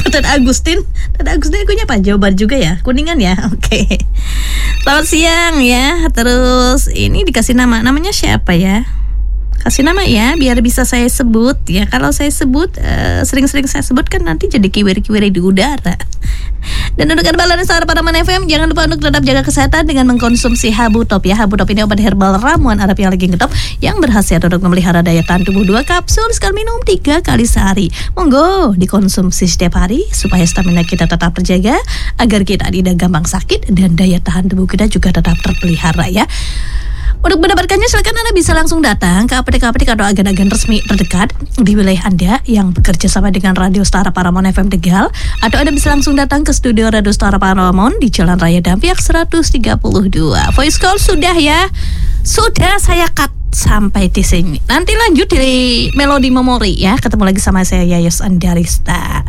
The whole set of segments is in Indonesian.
Dan Agustin akunya apa? Jawaban juga ya, Kuningan ya. Oke. Selamat siang ya. Terus ini dikasih namanya siapa ya? Kasih nama ya, biar bisa saya sebut ya. Kalau saya sebut, sering-sering saya sebut kan nanti jadi kiwir-kiwir di udara. Dan untuk balance Suara Paraman FM, jangan lupa untuk tetap jaga kesehatan dengan mengkonsumsi Habu Top ya. Habu Top ini obat herbal ramuan Arab yang lagi ngetop, yang berhasil untuk memelihara daya tahan tubuh 2 kapsul sekali minum 3 kali sehari. Monggo dikonsumsi setiap hari supaya stamina kita tetap terjaga, agar kita tidak gampang sakit dan daya tahan tubuh kita juga tetap terpelihara ya. Untuk mendapatkannya silakan Anda bisa langsung datang ke apotek-apotek atau agen-agen resmi terdekat di wilayah Anda yang bekerja sama dengan Radio Suara Paramount FM Tegal, atau Anda bisa langsung datang ke studio Radio Suara Paramount di Jalan Raya Dampiak 132. Voice call sudah ya. Sudah saya cut sampai di sini. Nanti lanjut di Melodi Memori ya. Ketemu lagi sama saya Yayos Andarista.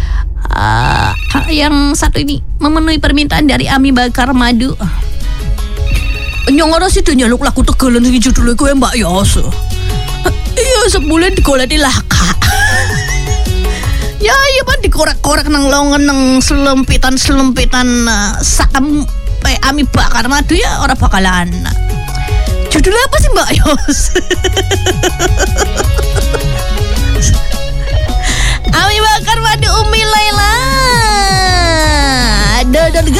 Yang satu ini memenuhi permintaan dari Ami Bakar Madu. Nyong ora sih nyaluk lagu Tegalan sing judulnya kowe Mbak Yos. Iya sebulan digoleki laka. Ya iya pan dikorek-korek nang longen nang selempitan sakam Ami Bakar Madu ya ora bakalan. Judulnya apa sih Mbak Yos?